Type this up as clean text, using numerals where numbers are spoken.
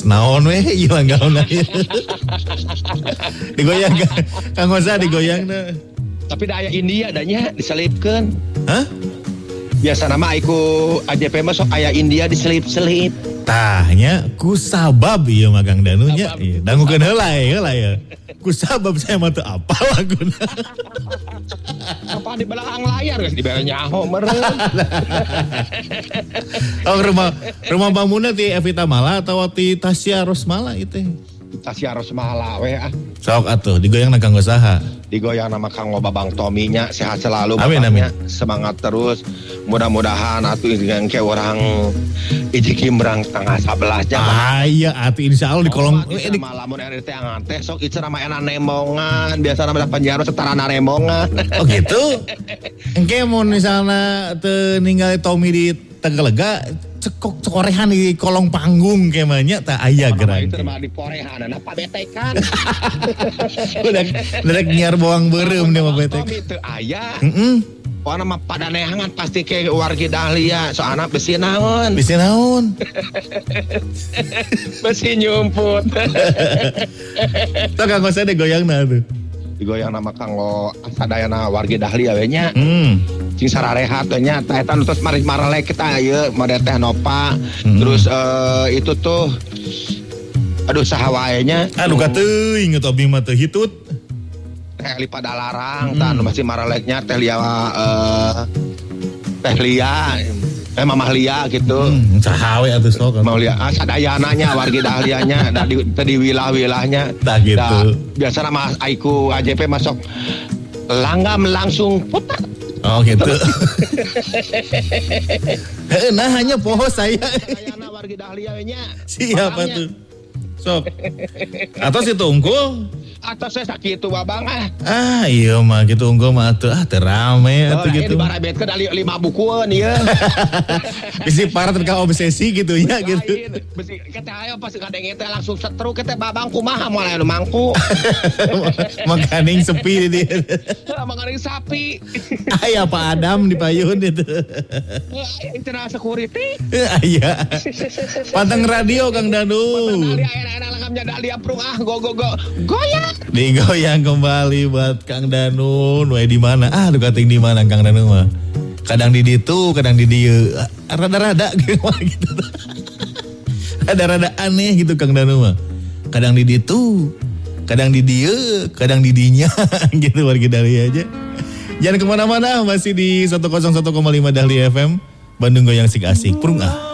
naon weh hilang gauna. Digoyang Kang Oza digoyang na. Tapi da aya India adanya diselipkeun. Hah? Biasa nama aku AJP mah sok aya India diselip-selip. Tahnya ku sabab ieu mah Kang Danu nya. Dangukeun heula ya. Ku sabab saya mah teu apa laguna. Apa di belakang layar geus dibere nyaho meureun. Oh rumah bangunan ti Evita Mala atau ti Tasya Rosmala itu? Tasya Rosmala we ah. Sok atuh digoyang na Kang Saha. Digoyang nama Kang Babang Tominya sehat selalu amin. Semangat terus. Mudah-mudahan atuh jeung ke orang Iji Kimbrang tanggal 11 nya. Iya atuh insyaallah di kolong lamun RT angan teh sok ieu nama enak nemongan. Biasa nama penjara setara nemongan. Oh gitu. Engke mun misalna teu ningali Tommy di Tegalega cekorehan di kolong panggung kemanya tak aya gerang. Itu mah di porehan apa betekan. Udah nyiar bawang beureum nih mah betek. Itu aya. Pokoknya mah pada nehangan pasti ke wargi Dahlia soalnya besi naon. Besi nyumput. Tuh Kang Oza digoyangna tuh. Digoyang nama Kanggo sadayana wargi Dahlia we nya. Cing sararehat we nya tah eta terus mari marelek kita ieu mode teh Nova. Terus itu tuh aduh saha wae nya. Aduh kateuing atobi mah teu hitut. Teh Lipa Dalarang tah masih mareleknya Teh Lia Mamah Lia gitu. Saha we atuh sok. Mau lihat sadayananya wargi Dahlianya di wilayah-wilahnya. Tah gitu. Biasa nama Aiku AJP masuk langgam langsung putar. Oh gitu. Nah hanya poho saya. Sadayana wargi Dahlia nya. Siapa tuh? Sok. Atau si Tungkul? Atau saya sakit tuh babang ah. Iya mah gitu unggul mah atuh terame atuh gitu. Di barabetkeun ali 5 bukuan ieu. Bisi parah terka obsesi gitu ya gitu. Bisi kita ayo pas kadenge teh langsung setru kita babang kumaha moal anu mangku. Makaning sepi di dia. Makaning sapi. Aya Pak Adam di payun itu. Internal security. Iya. Panteng radio Kang Danu. Panteng radio enak-enak langamnya Dahlia prung ah go. Goyang. Digoyang kembali buat Kang Danun. Wae di mana? Aduh kating di mana Kang Danun mah? Kadang di ditu, kadang di dieu. Rada-rada gitu. Rada-rada aneh gitu Kang Danun mah. Kadang di ditu, kadang di dieu, kadang di dinya gitu warga Dahlia aja. Jangan kemana-mana, masih di 101,5 Dahlia FM Bandung Goyang Asik-Asik. Prung ah.